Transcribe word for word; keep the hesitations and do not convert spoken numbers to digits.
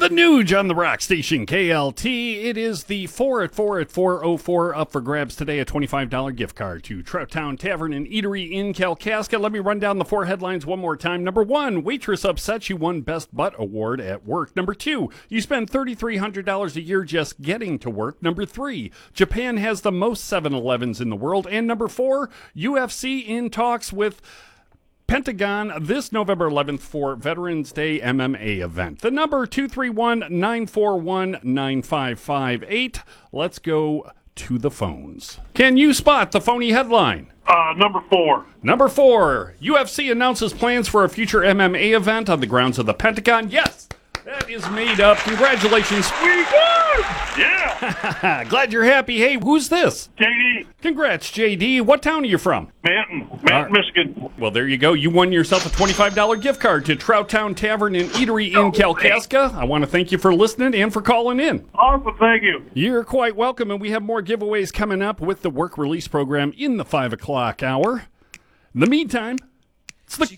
The Nuge on the rock station K L T. It is the four at four at four oh four up for grabs today. A twenty-five dollars gift card to Trout Town Tavern and Eatery in Kalkaska. Let me run down the four headlines one more time. Number one, waitress upsets you won Best Butt Award at work. Number two, you spend three thousand three hundred dollars a year just getting to work. Number three, Japan has the most seven elevens in the world. And number four, U F C in talks with Pentagon this November eleventh for Veterans Day M M A event. The number two three one, nine four one, nine five five eight. Let's go to the phones. Can you spot the phony headline? Uh, number four. Number four, U F C announces plans for a future M M A event on the grounds of the Pentagon. Yes, that is made up. Congratulations. We won! Yeah! Glad you're happy. Hey, who's this? J D. Congrats, J D. What town are you from? Manton. Manton, Uh, Michigan. Well, there you go. You won yourself a twenty-five dollars gift card to Trout Town Tavern and Eatery in Kalkaska. I want to thank you for listening and for calling in. Awesome, thank you. You're quite welcome, and we have more giveaways coming up with the work release program in the five o'clock hour. In the meantime, it's the